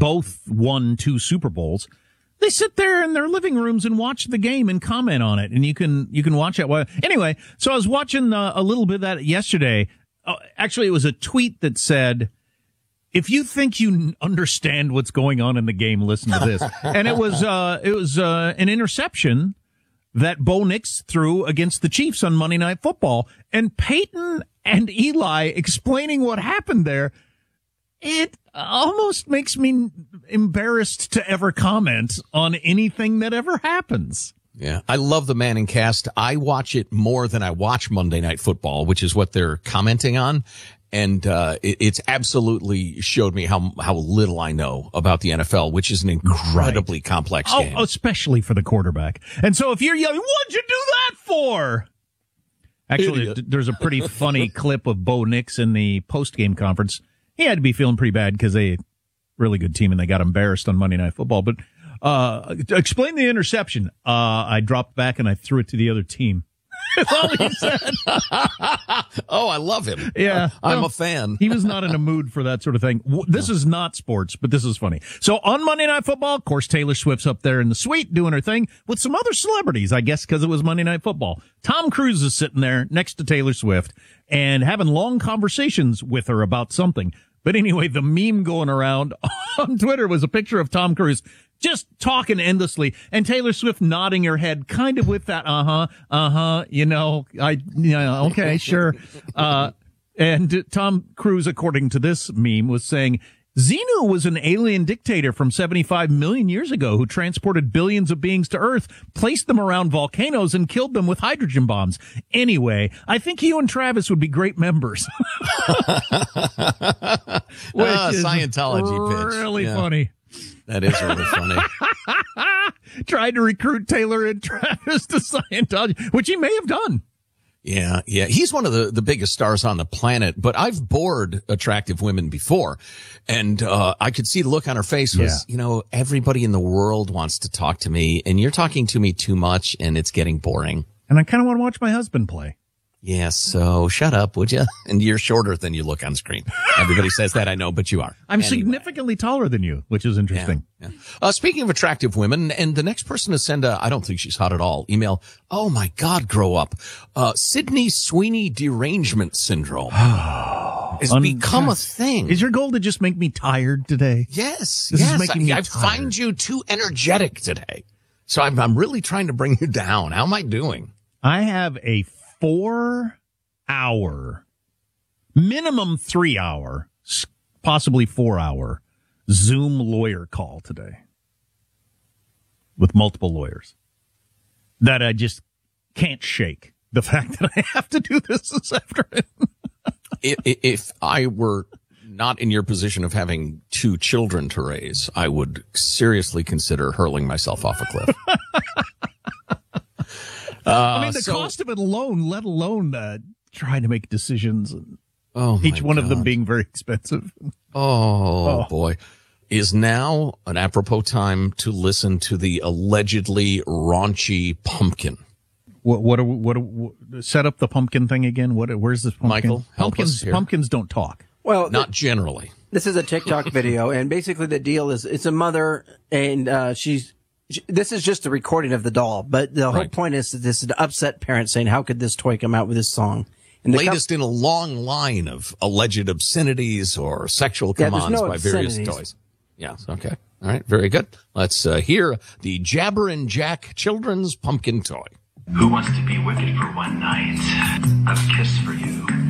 both won 2 Super Bowls. They sit there in their living rooms and watch the game and comment on it, and you can watch it. Well, anyway, so I was watching a little bit of that yesterday. Actually, it was a tweet that said, "If you think you understand what's going on in the game, listen to this." And it was an interception that Bo Nix threw against the Chiefs on Monday Night Football, and Peyton and Eli explaining what happened there. It almost makes me embarrassed to ever comment on anything that ever happens. Yeah, I love the Manning cast. I watch it more than I watch Monday Night Football, which is what they're commenting on. And it's absolutely showed me how little I know about the NFL, which is an incredibly complex game. Especially for the quarterback. And so if you're yelling, "What'd you do that for?" Actually, there's a pretty funny clip of Bo Nix in the post-game conference. He had to be feeling pretty bad because they really good team and they got embarrassed on Monday Night Football. But explain the interception. I dropped back and I threw it to the other team. That's all he said. Oh, I love him. Yeah. I'm a fan. He was not in a mood for that sort of thing. This is not sports, but this is funny. So on Monday Night Football, of course, Taylor Swift's up there in the suite doing her thing with some other celebrities, I guess, because it was Monday Night Football. Tom Cruise is sitting there next to Taylor Swift and having long conversations with her about something. But anyway, the meme going around on Twitter was a picture of Tom Cruise just talking endlessly and Taylor Swift nodding her head kind of with that, okay, sure. And Tom Cruise, according to this meme, was saying, Xenu was an alien dictator from 75 million years ago who transported billions of beings to Earth, placed them around volcanoes, and killed them with hydrogen bombs. Anyway, I think you and Travis would be great members. Which is Scientology pitch. Really funny. That is really funny. Tried to recruit Taylor and Travis to Scientology, which he may have done. Yeah. He's one of the biggest stars on the planet, but I've bored attractive women before. And, I could see the look on her face was, everybody in the world wants to talk to me and you're talking to me too much and it's getting boring. And I kind of want to watch my husband play. Yeah, so shut up, would you? And you're shorter than you look on screen. Everybody says that, I know, but you are. I'm significantly taller than you, which is interesting. Yeah. Speaking of attractive women, and the next person to send I don't think she's hot at all, email, oh my God, grow up. Sydney Sweeney derangement syndrome has become a thing. Is your goal to just make me tired today? Yes, this is making me I tired. find you too energetic today. So I'm really trying to bring you down. How am I doing? I have a 4-hour, minimum 3-hour, possibly 4-hour Zoom lawyer call today with multiple lawyers that I just can't shake. The fact that I have to do this afternoon. If I were not in your position of having 2 children to raise, I would seriously consider hurling myself off a cliff. The cost of it alone, let alone trying to make decisions, and each one of them being very expensive. Oh, boy. Is now an apropos time to listen to the allegedly raunchy Pumpkin. What set up the Pumpkin thing again? Where's this Pumpkin? Michael, help us here. Pumpkins don't talk. Well, not generally. This is a TikTok video, and basically the deal is it's a mother, and this is just a recording of the doll, but the whole point is that this is an upset parent saying, how could this toy come out with this song? And latest in a long line of alleged obscenities or sexual come-ons by various toys. Yeah, okay. All right, very good. Let's hear the Jabber & Jack children's pumpkin toy. Who wants to be wicked for one night? A kiss for you.